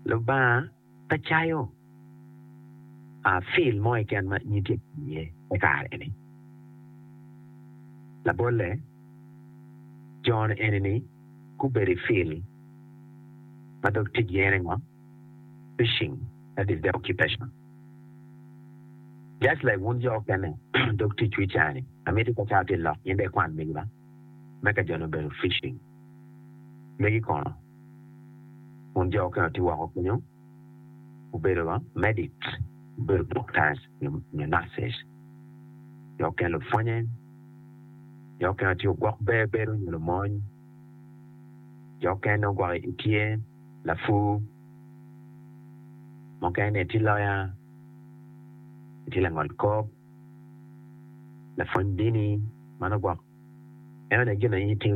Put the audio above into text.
lo ba ta chayo a feel mo ken ma ni ti ye ka ni la bolle John enemy ku beri feel ma dok ti yere ngo fishing that is the occupation just like one job can dok ti chani ameti ka cha ti lo yende kwan mi ba meka John beri fishing megi kono un job kan ti wa ko kunyo ubero ba medics ubero doctors ni nurses yo kan lo fonyen yo kan ti gwa beru ni lo mon yo kan no gwa itie la fu mon kan ti lawyer ti la ngol ko la fondini mana gwa e na gina yi